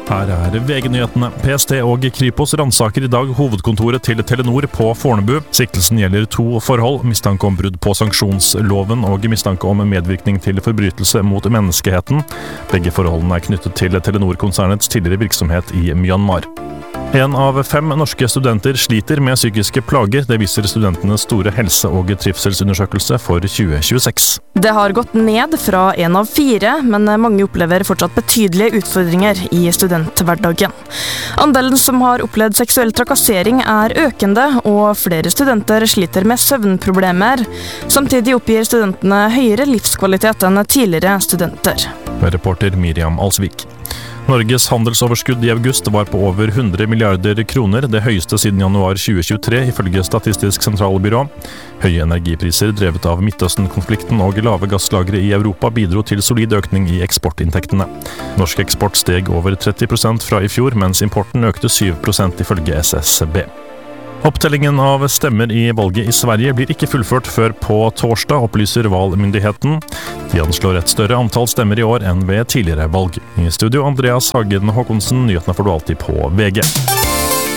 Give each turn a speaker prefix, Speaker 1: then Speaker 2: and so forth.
Speaker 1: Her VG-nyhetene. PST og Kripos ransaker I dag hovedkontoret til Telenor på Fornebu. Siktelsen gjelder 2 forhold, mistanke om brudd på sanksjonsloven og mistanke om medvirkning til forbrytelse mot menneskeheten. Begge forholdene knyttet til Telenor-konsernets tidligere virksomhet I Myanmar. 1 av 5 norske studenter sliter med psykiske plager. Det viser studentenes store helse- og trivselsundersøkelse for 2026.
Speaker 2: Det har gått ned fra 1 av 4, men mange opplever fortsatt betydelige utfordringer I studenthverdagen. Andelen som har opplevd seksuell trakassering økende, og flere studenter sliter med søvnproblemer. Samtidig oppgir studentene høyere livskvalitet enn tidligere studenter.
Speaker 1: Reporter Miriam Alsvik. Norges handelsoverskudd I august var på over 100 milliarder kroner, det høyeste siden januar 2023, ifølge Statistisk sentralbyrå. Høye energipriser drevet av Midtøsten-konflikten og lave gasslagre I Europa bidro til solid økning I eksportinntektene. Norsk eksport steg over 30% fra I fjor, mens importen økte 7% ifølge SSB. Opptellingen av stemmer I valget I Sverige blir ikke fullført før på torsdag, opplyser valgmyndigheten. De anslår et større antall stemmer I år enn ved tidligere valg. I studio Andreas Hagen Håkonsen, nyhetene får du alltid på VG.